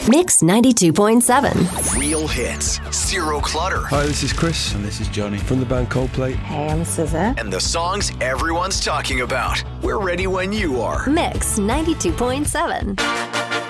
Mix 92.7. Real hits, zero clutter. Hi, this is Chris. And this is Johnny. From the band Coldplay. Hey, I'm SZA. And the songs everyone's talking about. We're ready when you are. Mix 92.7.